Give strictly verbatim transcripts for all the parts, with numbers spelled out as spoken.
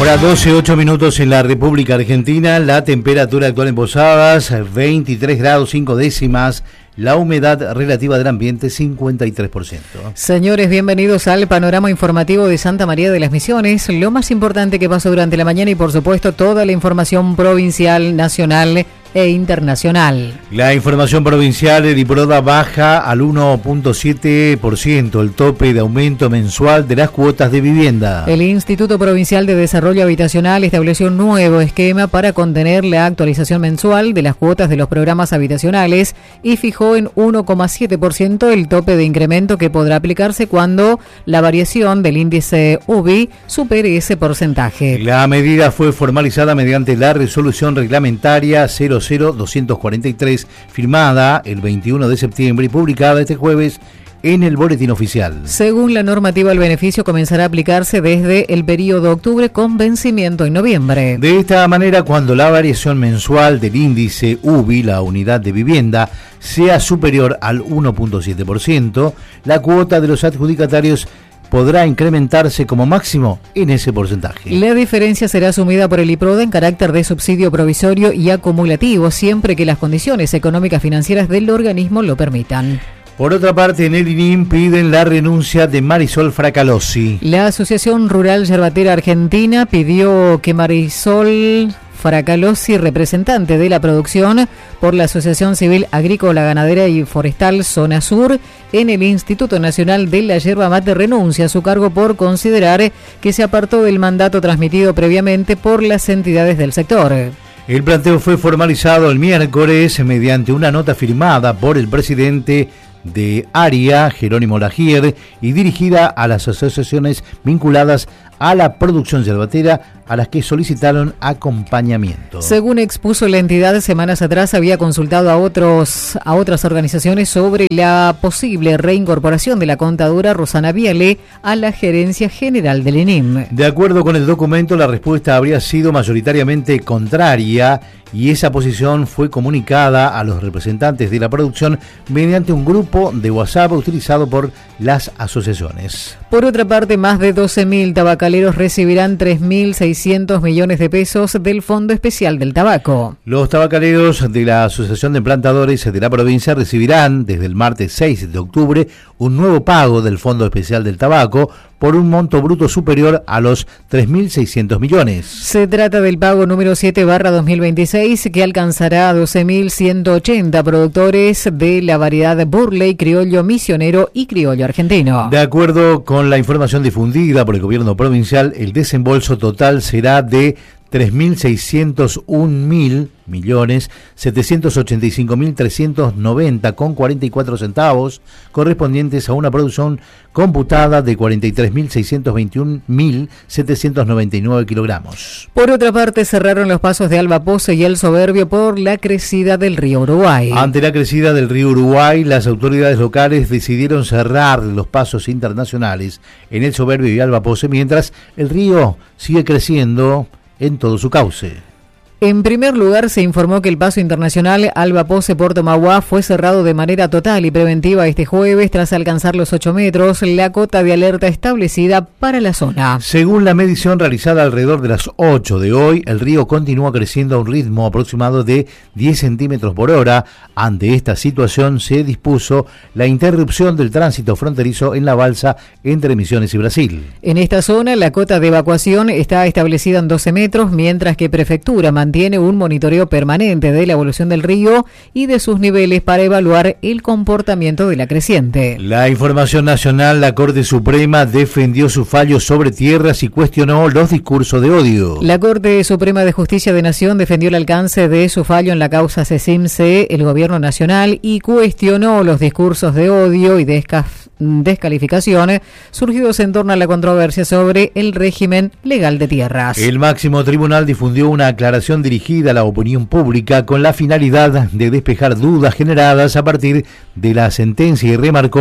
Hora doce, ocho minutos en la República Argentina. La temperatura actual en Posadas, veintitrés grados cinco décimas. La humedad relativa del ambiente, cincuenta y tres por ciento. Señores, bienvenidos al panorama informativo de Santa María de las Misiones. Lo más importante que pasó durante la mañana y, por supuesto, toda la información provincial, nacional e internacional. La información provincial: el IPRODA baja al uno punto siete por ciento el tope de aumento mensual de las cuotas de vivienda. El Instituto Provincial de Desarrollo Habitacional estableció un nuevo esquema para contener la actualización mensual de las cuotas de los programas habitacionales y fijó en uno coma siete por ciento el tope de incremento que podrá aplicarse cuando la variación del índice U B I supere ese porcentaje. La medida fue formalizada mediante la resolución reglamentaria cero cero doscientos cuarenta y tres, firmada el veintiuno de septiembre y publicada este jueves en el Boletín Oficial. Según la normativa, el beneficio comenzará a aplicarse desde el periodo de octubre con vencimiento en noviembre. De esta manera, cuando la variación mensual del índice U B I, la unidad de vivienda, sea superior al uno punto siete por ciento, la cuota de los adjudicatarios podrá incrementarse como máximo en ese porcentaje. La diferencia será asumida por el IPRODA en carácter de subsidio provisorio y acumulativo, siempre que las condiciones económicas financieras del organismo lo permitan. Por otra parte, en el I N I M piden la renuncia de Marisol Fracalosi. La Asociación Rural Yerbatera Argentina pidió que Marisol Fracalosi, representante de la producción por la Asociación Civil Agrícola, Ganadera y Forestal Zona Sur en el Instituto Nacional de la Yerba Mate, renuncie a su cargo por considerar que se apartó del mandato transmitido previamente por las entidades del sector. El planteo fue formalizado el miércoles mediante una nota firmada por el presidente de ARIA, Jerónimo Lagier, y dirigida a las asociaciones vinculadas a la producción yerbatera, a las que solicitaron acompañamiento. Según expuso la entidad, semanas atrás había consultado a otros a otras organizaciones sobre la posible reincorporación de la contadora Rosana Viale a la gerencia general del I N I M. De acuerdo con el documento, la respuesta habría sido mayoritariamente contraria y esa posición fue comunicada a los representantes de la producción mediante un grupo de WhatsApp utilizado por las asociaciones. Por otra parte, más de doce mil tabacaleros recibirán tres mil seiscientos millones de pesos del Fondo Especial del Tabaco. Los tabacaleros de la Asociación de Plantadores de la provincia recibirán desde el martes seis de octubre un nuevo pago del Fondo Especial del Tabaco por un monto bruto superior a los tres mil seiscientos millones. Se trata del pago número siete barra dos mil veintiséis, que alcanzará a doce mil ciento ochenta productores de la variedad Burley, criollo misionero y criollo argentino. De acuerdo con la información difundida por el gobierno provincial, el desembolso total será de tres mil seiscientos un mil millones setecientos ochenta y cinco mil trescientos noventa con cuarenta y cuatro centavos, correspondientes a una producción computada de cuarenta y tres mil seiscientos veintiún mil setecientos noventa y nueve kilogramos. Por otra parte, cerraron los pasos de Alba Posse y El Soberbio por la crecida del río Uruguay. Ante la crecida del río Uruguay, las autoridades locales decidieron cerrar los pasos internacionales en El Soberbio y Alba Posse, mientras el río sigue creciendo en todo su cauce. En primer lugar, se informó que el paso internacional Alba Posse Puerto Mauá fue cerrado de manera total y preventiva este jueves tras alcanzar los ocho metros, la cota de alerta establecida para la zona. Según la medición realizada alrededor de las ocho de hoy, el río continúa creciendo a un ritmo aproximado de diez centímetros por hora. Ante esta situación, se dispuso la interrupción del tránsito fronterizo en la balsa entre Misiones y Brasil. En esta zona, la cota de evacuación está establecida en doce metros, mientras que Prefectura mantiene Tiene un monitoreo permanente de la evolución del río y de sus niveles para evaluar el comportamiento de la creciente. La información nacional: la Corte Suprema defendió su fallo sobre tierras y cuestionó los discursos de odio. La Corte Suprema de Justicia de Nación defendió el alcance de su fallo en la causa CECIMCE, el gobierno nacional, y cuestionó los discursos de odio y desca- descalificación surgidos en torno a la controversia sobre el régimen legal de tierras. El máximo tribunal difundió una aclaración dirigida a la opinión pública con la finalidad de despejar dudas generadas a partir de la sentencia y remarcó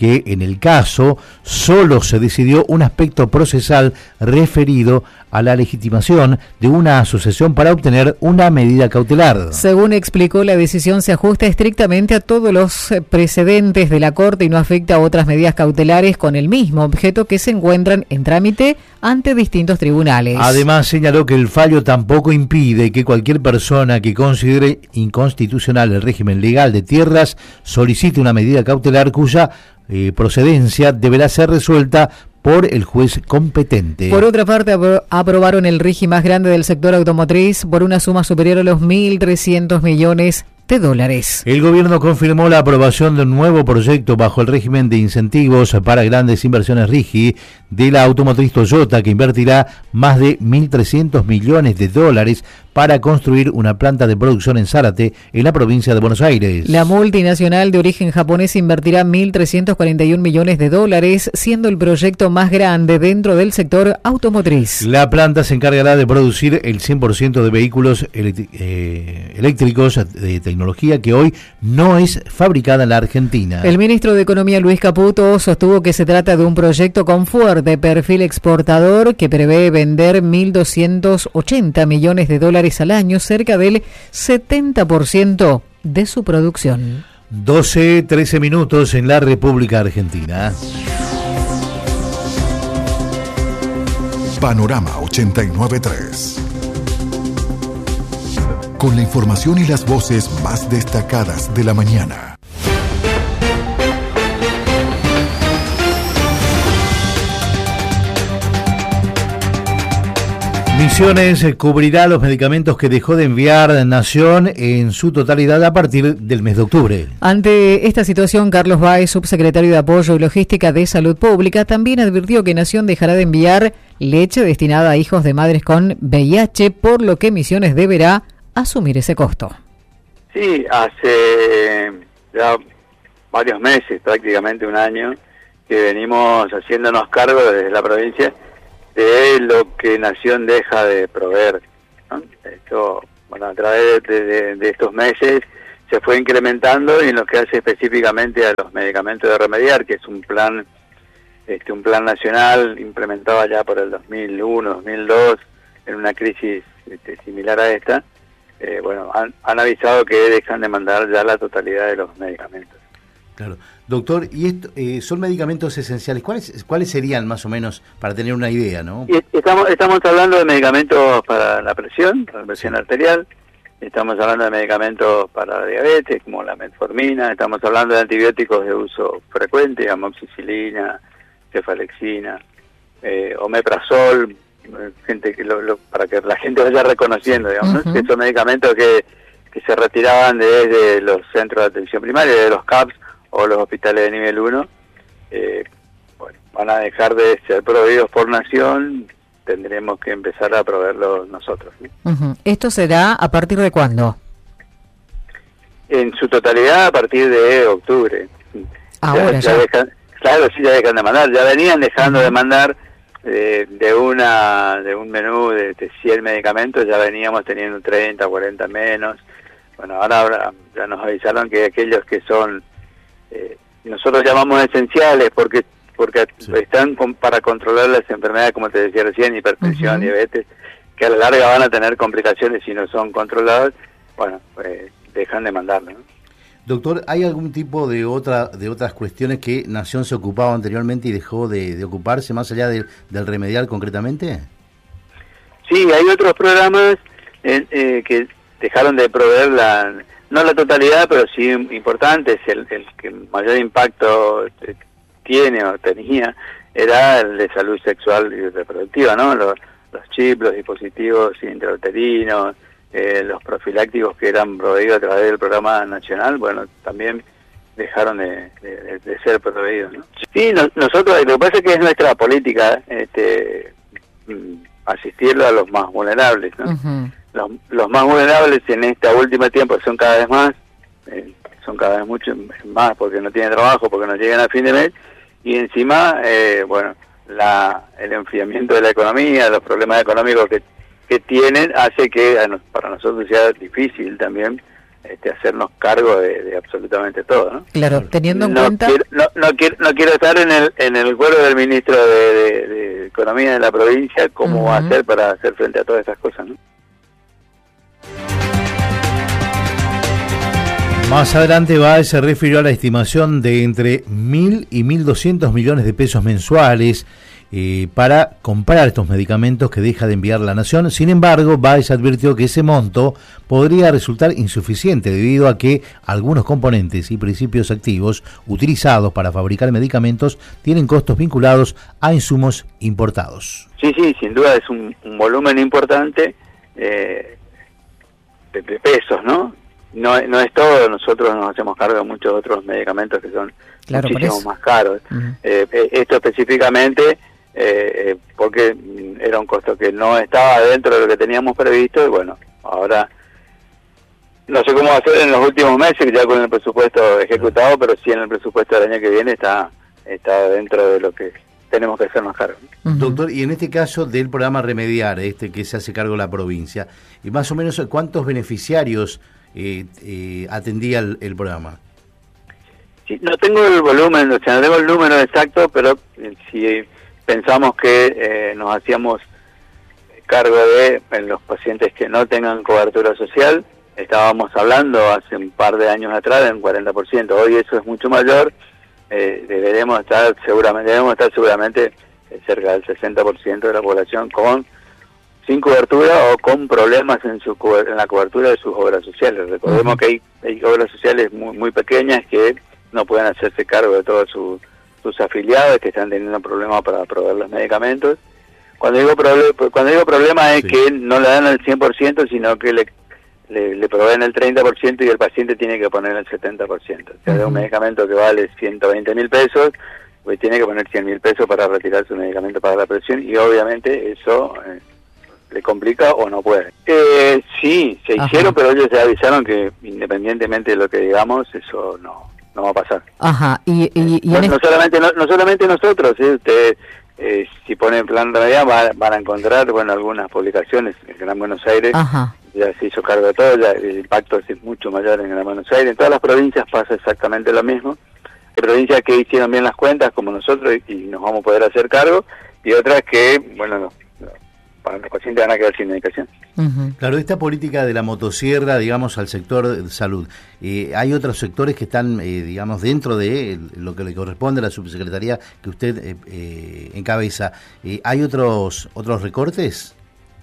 que en el caso solo se decidió un aspecto procesal referido a la legitimación de una asociación para obtener una medida cautelar. Según explicó, la decisión se ajusta estrictamente a todos los precedentes de la Corte y no afecta a otras medidas cautelares con el mismo objeto que se encuentran en trámite ante distintos tribunales. Además, señaló que el fallo tampoco impide que cualquier persona que considere inconstitucional el régimen legal de tierras solicite una medida cautelar cuya eh, procedencia deberá ser resuelta por el juez competente. Por otra parte, apro- aprobaron el RIGI más grande del sector automotriz por una suma superior a los mil trescientos millones de dólares. El gobierno confirmó la aprobación de un nuevo proyecto bajo el régimen de incentivos para grandes inversiones RIGI de la automotriz Toyota, que invertirá más de mil trescientos millones de dólares para construir una planta de producción en Zárate, en la provincia de Buenos Aires. La multinacional de origen japonés invertirá mil trescientos cuarenta y un millones de dólares, siendo el proyecto más grande dentro del sector automotriz. La planta se encargará de producir el cien por ciento de vehículos electri- eh, eléctricos de tecnología que hoy no es fabricada en la Argentina. El ministro de Economía, Luis Caputo, sostuvo que se trata de un proyecto con fuerte perfil exportador que prevé vender mil doscientos ochenta millones de dólares al año, cerca del setenta por ciento de su producción. doce, trece minutos en la República Argentina. Panorama ochenta y nueve punto tres. Con la información y las voces más destacadas de la mañana. Misiones cubrirá los medicamentos que dejó de enviar Nación en su totalidad a partir del mes de octubre. Ante esta situación, Carlos Báez, subsecretario de Apoyo y Logística de Salud Pública, también advirtió que Nación dejará de enviar leche destinada a hijos de madres con V I H, por lo que Misiones deberá asumir ese costo. Sí, hace ya varios meses, prácticamente un año, que venimos haciéndonos cargo desde la provincia de lo que Nación deja de proveer, ¿no? Esto, bueno, a través de, de, de estos meses se fue incrementando, y en lo que hace específicamente a los medicamentos de remediar, que es un plan este un plan nacional implementado allá por el dos mil uno, dos mil dos, en una crisis este, similar a esta, eh, bueno, han, han avisado que dejan de mandar ya la totalidad de los medicamentos. Claro. Doctor, y esto, eh, son medicamentos esenciales. ¿Cuáles cuáles serían más o menos para tener una idea, no? Y estamos estamos hablando de medicamentos para la presión, para la presión arterial. Estamos hablando de medicamentos para la diabetes, como la metformina. Estamos hablando de antibióticos de uso frecuente, amoxicilina, cefalexina, eh, omeprazol, gente que lo, lo, para que la gente vaya reconociendo, digamos, uh-huh. ¿no? Que son medicamentos que, que se retiraban desde los centros de atención primaria, de los C A P S o los hospitales de nivel uno, eh, bueno, van a dejar de ser proveídos por Nación, tendremos que empezar a proveerlos nosotros, ¿no? Uh-huh. ¿Esto será a partir de cuándo? En su totalidad a parir de octubre. Ahora ya. ya. ya dejan, claro, sí, ya dejan de mandar, ya venían dejando uh-huh. de mandar eh, de una de un menú de, de cien medicamentos, ya veníamos teniendo treinta, cuarenta menos. Bueno, ahora, ahora ya nos avisaron que aquellos que son Eh, nosotros llamamos esenciales porque porque sí. están con, para controlar las enfermedades, como te decía recién, hipertensión, uh-huh. diabetes, que a la larga van a tener complicaciones si no son controladas. Bueno, pues dejan de mandarlo, ¿no? Doctor, ¿hay algún tipo de otra de otras cuestiones que Nación se ocupaba anteriormente y dejó de, de ocuparse, más allá de, del remedial concretamente? Sí, hay otros programas eh, eh, que dejaron de proveer la... no la totalidad, pero sí importante, es el, el que mayor impacto tiene o tenía, era el de salud sexual y reproductiva, ¿no? Los, los chips, los dispositivos intrauterinos, eh, los profilácticos que eran proveídos a través del programa nacional, bueno, también dejaron de, de, de ser proveídos, ¿no? Sí, no, nosotros, lo que pasa es que es nuestra política este, asistirlo a los más vulnerables, ¿no? Uh-huh. Los, los más vulnerables en este último tiempo son cada vez más, eh, son cada vez mucho más porque no tienen trabajo, porque no llegan a fin de mes, y encima, eh, bueno, la el enfriamiento de la economía, los problemas económicos que, que tienen, hace que para nosotros sea difícil también este, hacernos cargo de, de absolutamente todo, ¿no? Claro, teniendo en no cuenta... Quiero, no, no, quiero, no quiero estar en el en el cuero del ministro de, de, de Economía de la provincia, cómo uh-huh. va a hacer para hacer frente a todas estas cosas, ¿no? Más adelante Báez se refirió a la estimación de entre mil y mil doscientos millones de pesos mensuales eh, para comprar estos medicamentos que deja de enviar la Nación. Sin embargo, Báez advirtió que ese monto podría resultar insuficiente debido a que algunos componentes y principios activos utilizados para fabricar medicamentos tienen costos vinculados a insumos importados. Sí, sí, sin duda es un, un volumen importante eh, de, de pesos, ¿no? No, no es todo, nosotros nos hacemos cargo de muchos otros medicamentos que son claro, muchísimo más caros. Uh-huh. eh, esto específicamente eh, porque era un costo que no estaba dentro de lo que teníamos previsto y bueno, ahora no sé cómo va a ser en los últimos meses, ya con el presupuesto ejecutado, pero sí en el presupuesto del año que viene está, está dentro de lo que tenemos que hacernos cargo. Uh-huh. Doctor, y en este caso del programa Remediar, este que se hace cargo la provincia, y más o menos ¿cuántos beneficiarios Eh, eh, atendía el, el programa? Sí, no tengo el volumen, o sea, no tengo el número exacto, pero eh, si pensamos que eh, nos hacíamos cargo de en los pacientes que no tengan cobertura social, estábamos hablando hace un par de años atrás de un cuarenta por ciento, hoy eso es mucho mayor, eh, deberemos estar seguramente, debemos estar seguramente eh, cerca del sesenta por ciento de la población con sin cobertura o con problemas en su en la cobertura de sus obras sociales. Recordemos uh-huh. que hay, hay obras sociales muy muy pequeñas que no pueden hacerse cargo de todos su, sus afiliados que están teniendo problemas para proveer los medicamentos. Cuando digo proble- cuando digo problema es sí. que no le dan el cien por ciento, sino que le, le, le proveen el treinta por ciento y el paciente tiene que poner el setenta por ciento. O sea, uh-huh. de un medicamento que vale ciento veinte mil pesos, pues tiene que poner cien mil pesos para retirar su medicamento para la presión y obviamente eso... Eh, le complica o no puede. Eh, sí, se Ajá. hicieron, pero ellos se avisaron que independientemente de lo que digamos, eso no no va a pasar. Ajá. Y, y, y no, en no solamente no, no solamente nosotros, ¿eh? Usted eh, si pone en plan realidad va, van a encontrar bueno algunas publicaciones en Gran Buenos Aires. Ajá. Ya se hizo cargo de todo, ya el impacto es mucho mayor en Gran Buenos Aires. En todas las provincias pasa exactamente lo mismo. Hay provincias que hicieron bien las cuentas como nosotros y, y nos vamos a poder hacer cargo y otras que bueno no, para los pacientes van a quedar sin medicación. Uh-huh. Claro, esta política de la motosierra, digamos, al sector de salud, eh, hay otros sectores que están, eh, digamos, dentro de lo que le corresponde a la subsecretaría que usted eh, eh, encabeza. Eh, ¿Hay otros otros recortes?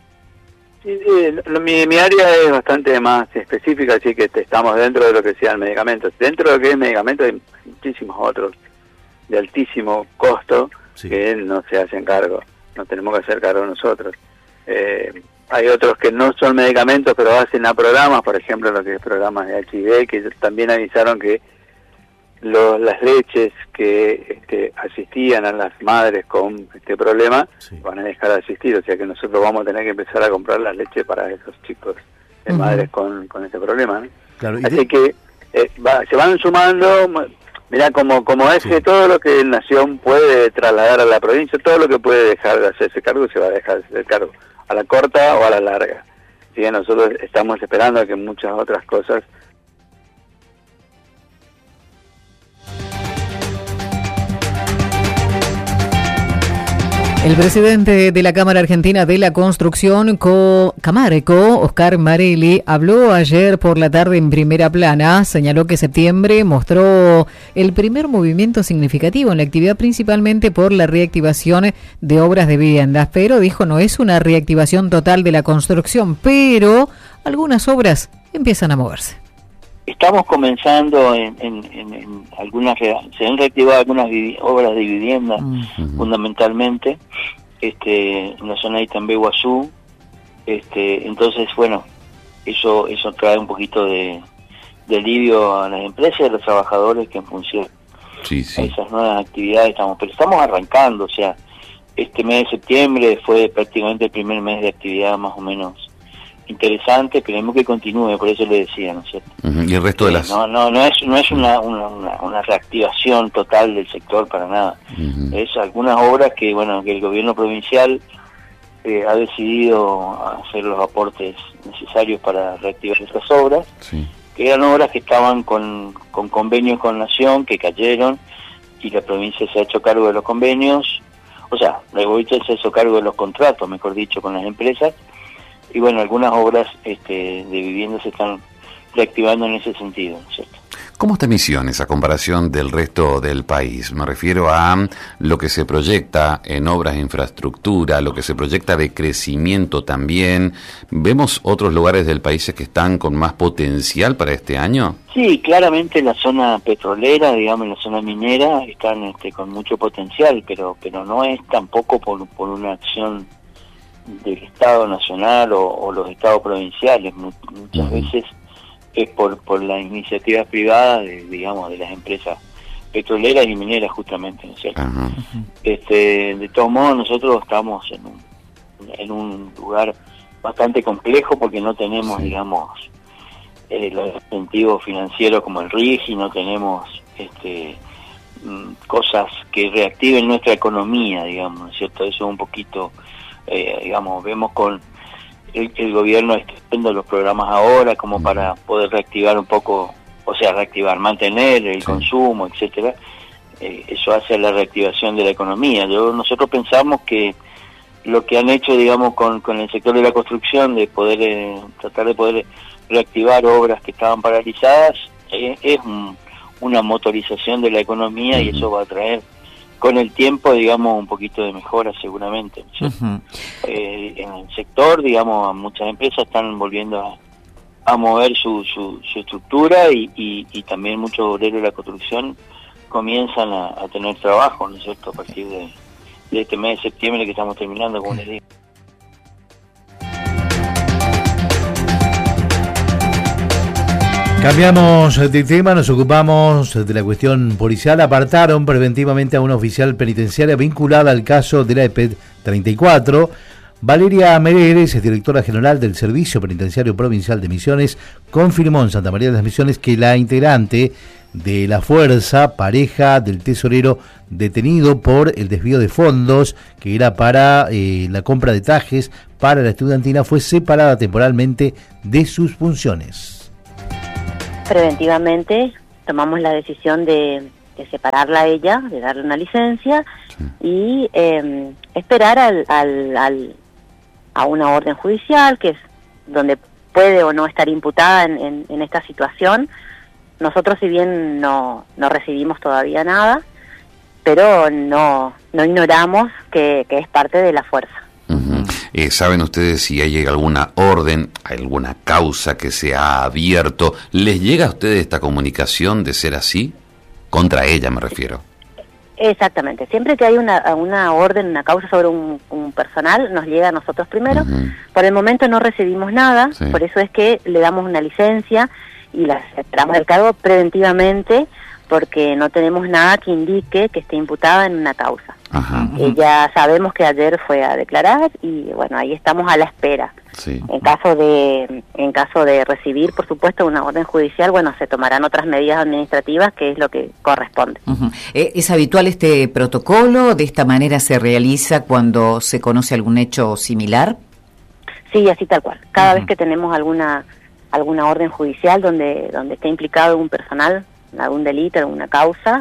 Sí, sí, lo, mi, mi área es bastante más específica, así que estamos dentro de lo que sean medicamentos. Dentro de lo que es medicamentos hay muchísimos otros de altísimo costo sí. que no se hacen cargo. Nos tenemos que hacer cargo nosotros. Eh, hay otros que no son medicamentos, pero hacen a programas, por ejemplo, lo que es programas de H I V, que también avisaron que los, las leches que este, asistían a las madres con este problema sí. van a dejar de asistir, o sea que nosotros vamos a tener que empezar a comprar las leches para esos chicos de uh-huh. madres con, con este problema, ¿no? Claro, así de... que eh, va, se van sumando... Mira, como como es sí. que todo lo que Nación puede trasladar a la provincia, todo lo que puede dejar de hacerse cargo, se va a dejar de hacer cargo, a la corta o a la larga. Así que nosotros estamos esperando que muchas otras cosas... El presidente de la Cámara Argentina de la Construcción, Co- Camarco, Oscar Marelli, habló ayer por la tarde en Primera Plana. Señaló que septiembre mostró el primer movimiento significativo en la actividad, principalmente por la reactivación de obras de viviendas. Pero, dijo, no es una reactivación total de la construcción, pero algunas obras empiezan a moverse. Estamos comenzando en, en, en, en algunas, se han reactivado algunas vivi- obras de vivienda, uh-huh. fundamentalmente, este, en la zona de Itambé-Guazú, este, entonces, bueno, eso eso trae un poquito de, de alivio a las empresas y a los trabajadores que en función sí, sí. a esas nuevas actividades estamos, pero estamos arrancando, o sea, este mes de septiembre fue prácticamente el primer mes de actividad más o menos interesante, queremos que continúe, por eso le decía, ¿no es cierto? Uh-huh. Y el resto de las... No, no, no es no es una, una, una, una reactivación total del sector para nada. Uh-huh. Es algunas obras que, bueno, que el gobierno provincial eh, ha decidido hacer los aportes necesarios para reactivar estas obras, sí. que eran obras que estaban con, con convenios con Nación, que cayeron, y la provincia se ha hecho cargo de los convenios, o sea, la provincia se ha hecho cargo de los contratos, mejor dicho, con las empresas, y bueno, algunas obras este, de vivienda se están reactivando en ese sentido, ¿cierto? ¿Cómo está Misiones a comparación del resto del país? Me refiero a lo que se proyecta en obras de infraestructura, lo que se proyecta de crecimiento también. ¿Vemos otros lugares del país que están con más potencial para este año? Sí, claramente la zona petrolera, digamos, la zona minera, están este, con mucho potencial, pero pero no es tampoco por, por una acción del Estado Nacional o, o los Estados provinciales. Muchas uh-huh. veces es por por las iniciativas privadas, de, digamos, de las empresas petroleras y mineras, justamente, ¿no es cierto? Uh-huh. Este, de todos modos, nosotros estamos en un, en un lugar bastante complejo porque no tenemos, sí. digamos, eh, los incentivos financieros como el R I G I, no tenemos este m, cosas que reactiven nuestra economía, digamos, ¿no es cierto? Eso es un poquito, eh, digamos, vemos con El, el gobierno está haciendo los programas ahora como para poder reactivar un poco, o sea, reactivar, mantener el sí. consumo, etcétera. Eh, eso hace a la reactivación de la economía. Yo, nosotros pensamos que lo que han hecho, digamos, con, con el sector de la construcción, de poder eh, tratar de poder reactivar obras que estaban paralizadas, eh, es un, una motorización de la economía uh-huh. y eso va a traer con el tiempo, digamos, un poquito de mejora seguramente. ¿Sí? Uh-huh. Eh, en el sector, digamos, muchas empresas están volviendo a, a mover su, su, su estructura y, y, y también muchos obreros de la construcción comienzan a, a tener trabajo, ¿no es cierto?, a partir de, de este mes de septiembre que estamos terminando, como les digo. Cambiamos de tema, nos ocupamos de la cuestión policial. Apartaron preventivamente a una oficial penitenciaria vinculada al caso de la E P E T treinta y cuatro. Valeria Mereres, directora general del Servicio Penitenciario Provincial de Misiones, confirmó en Santa María de las Misiones que la integrante de la fuerza, pareja del tesorero detenido por el desvío de fondos que era para eh, la compra de trajes para la estudiantina, fue separada temporalmente de sus funciones. Preventivamente tomamos la decisión de, de separarla a ella, de darle una licencia sí. y eh, esperar al, al, al, a una orden judicial, que es donde puede o no estar imputada en, en, en esta situación. Nosotros, si bien no, no recibimos todavía nada, pero no, no ignoramos que, que es parte de la fuerza. Uh-huh. Eh, ¿Saben ustedes si hay alguna orden, alguna causa que se ha abierto? ¿Les llega a ustedes esta comunicación de ser así? Contra ella me refiero. Exactamente. Siempre que hay una, una orden, una causa sobre un, un personal, nos llega a nosotros primero. Uh-huh. Por el momento no recibimos nada, sí. por eso es que le damos una licencia y la separamos del cargo preventivamente, porque no tenemos nada que indique que esté imputada en una causa. Ajá. Ella sabemos que ayer fue a declarar y bueno, ahí estamos a la espera. Sí. En caso de en caso de recibir, por supuesto, una orden judicial, bueno, se tomarán otras medidas administrativas, que es lo que corresponde. Uh-huh. ¿Es habitual este protocolo? ¿De esta manera se realiza cuando se conoce algún hecho similar? Sí, así tal cual. Cada uh-huh. vez que tenemos alguna alguna orden judicial donde donde esté implicado un personal, algún delito, alguna causa,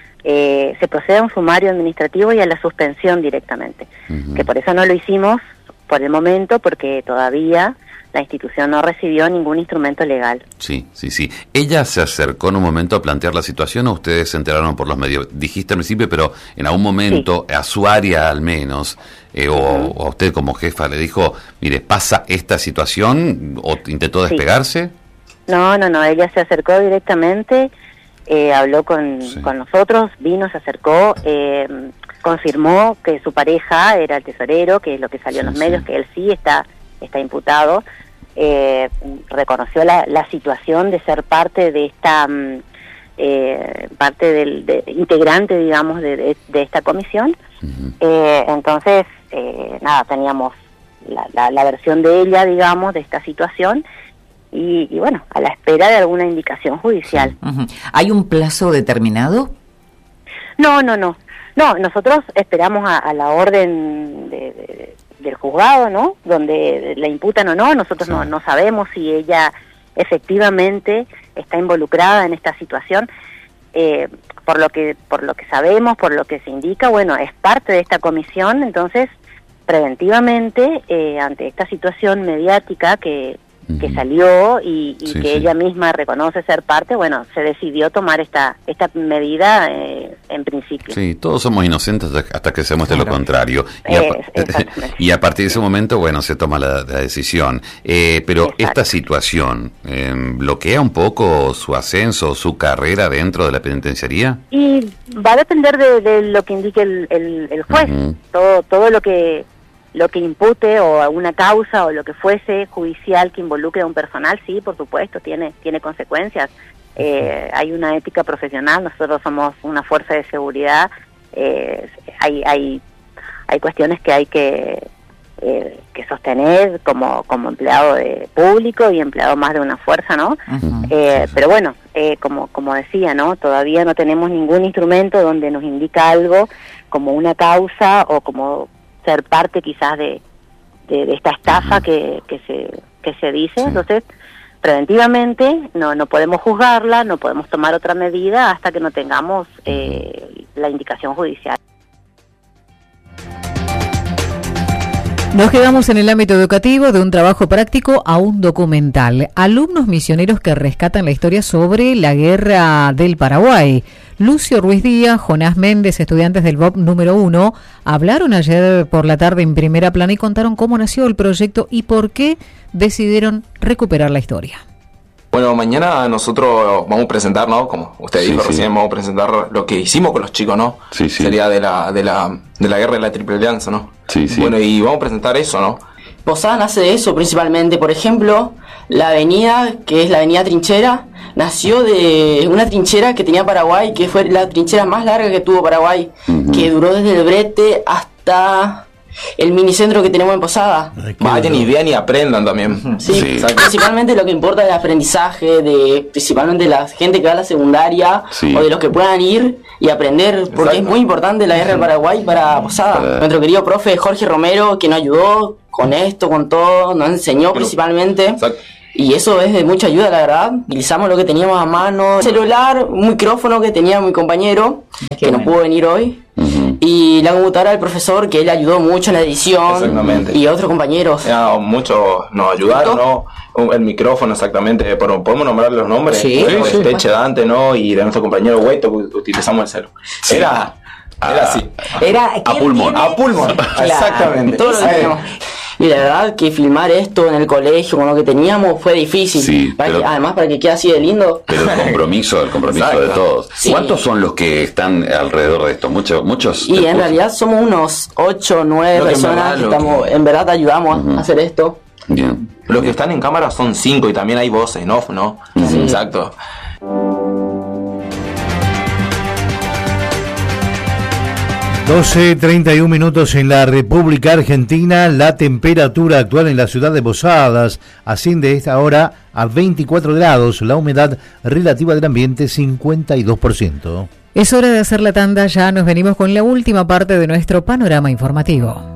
eh, se procede a un sumario administrativo y a la suspensión directamente. Uh-huh. Que por eso no lo hicimos por el momento, porque todavía la institución no recibió ningún instrumento legal. Sí, sí, sí. ¿Ella se acercó en un momento a plantear la situación o ustedes se enteraron por los medios? Dijiste al principio, pero en algún momento, sí. a su área al menos, eh, o, uh-huh. o a usted como jefa le dijo, mire, pasa esta situación, o intentó despegarse. Sí. No, no, no, ella se acercó directamente, eh, habló con, sí. con nosotros, vino, se acercó, eh, confirmó que su pareja era el tesorero, que es lo que salió sí, en los medios, sí. que él sí está está imputado, eh, reconoció la, la situación de ser parte de esta, eh, parte del de, integrante, digamos, de, de, de esta comisión. Uh-huh. eh, entonces, eh, nada, teníamos la, la, la versión de ella, digamos, de esta situación, y, y bueno, a la espera de alguna indicación judicial. Uh-huh. ¿Hay un plazo determinado? No, no, no. No, nosotros esperamos a, a la orden de, de, del juzgado, ¿no? Donde la imputan o no, nosotros sí. no, no sabemos si ella efectivamente está involucrada en esta situación. Eh, por lo que por lo que sabemos, por lo que se indica, bueno, es parte de esta comisión, entonces preventivamente eh, ante esta situación mediática que, uh-huh. que salió y, y sí, que sí. ella misma reconoce ser parte, bueno, se decidió tomar esta esta medida eh, en principio. Sí, todos somos inocentes hasta que se muestre claro. lo contrario. Y, eh, a, y a partir de ese momento, bueno, se toma la, la decisión. Eh, pero Exacto. esta situación eh, bloquea un poco su ascenso, su carrera dentro de la penitenciaría. Y va a depender de, de lo que indique el, el, el juez. Uh-huh. Todo todo lo que lo que impute o alguna causa o lo que fuese judicial que involucre a un personal, sí, por supuesto, tiene tiene consecuencias. Eh, hay una ética profesional, nosotros somos una fuerza de seguridad, eh, hay hay hay cuestiones que hay que eh, que sostener como como empleado de público y empleado más de una fuerza, ¿no? Uh-huh. Eh, sí, sí. Pero bueno, eh, como como decía, ¿no? Todavía no tenemos ningún instrumento donde nos indica algo como una causa o como ser parte quizás de, de, de esta estafa uh-huh. que, que se que se dice, sí. entonces preventivamente no no podemos juzgarla, no podemos tomar otra medida hasta que no tengamos eh, uh-huh. la indicación judicial. Nos quedamos en el ámbito educativo, de un trabajo práctico a un documental. Alumnos misioneros que rescatan la historia sobre la guerra del Paraguay. Lucio Ruiz Díaz, Jonás Méndez, estudiantes del B O P número uno, hablaron ayer por la tarde en Primera Plana y contaron cómo nació el proyecto y por qué decidieron recuperar la historia. Bueno, mañana nosotros vamos a presentar, ¿no? Como usted dijo sí, recién, sí. vamos a presentar lo que hicimos con los chicos, ¿no? Sí, sí. Sería de la, de la, de la guerra de la Triple Alianza, ¿no? Sí, sí. Bueno, y vamos a presentar eso, ¿no? Posada nace de eso principalmente. Por ejemplo, la avenida, que es la avenida Trinchera, nació de una trinchera que tenía Paraguay, que fue la trinchera más larga que tuvo Paraguay, uh-huh. que duró desde el Brete hasta el minicentro que tenemos en Posada. Vayan y vean y aprendan también. Sí, sí. Principalmente lo que importa es el aprendizaje de principalmente la gente que va a la secundaria sí. o de los que puedan ir y aprender, porque Exacto. es muy importante la guerra del Paraguay para Posada. Para... Nuestro querido profe Jorge Romero, que nos ayudó con esto, con todo, nos enseñó Pero... principalmente. Exacto. Y eso es de mucha ayuda, la verdad. Utilizamos lo que teníamos a mano, celular, un micrófono que tenía mi compañero, que no pudo venir hoy. Uh-huh. Y la computadora del profesor, que él ayudó mucho en la edición. Exactamente. Y otros compañeros. Ya, muchos nos ayudaron, ¿no? El micrófono, exactamente. Pero podemos nombrar los nombres. Sí, bueno, sí, este sí. Dante, ¿no? Y de nuestro compañero Hueto, que utilizamos el celu. Sí. Era... Era así. Era a pulmón. Tiene? A pulmón. Claro. Exactamente. Todo lo que teníamos. Y la verdad que filmar esto en el colegio con lo que teníamos fue difícil. Sí, para pero, que, además para que quede así de lindo. Pero el compromiso, el compromiso Exacto. de todos. Sí. ¿Cuántos son los que están alrededor de esto? Muchos, muchos. Y en realidad somos unos ocho, nueve personas que, que estamos, que... en verdad ayudamos uh-huh. a hacer esto. Bien. Los que están en cámara son cinco y también hay voces en off, ¿no? Sí. Exacto. doce treinta y un minutos en la República Argentina. La temperatura actual en la ciudad de Posadas asciende a esta hora a veinticuatro grados. La humedad relativa del ambiente cincuenta y dos por ciento. Es hora de hacer la tanda, ya nos venimos con la última parte de nuestro panorama informativo.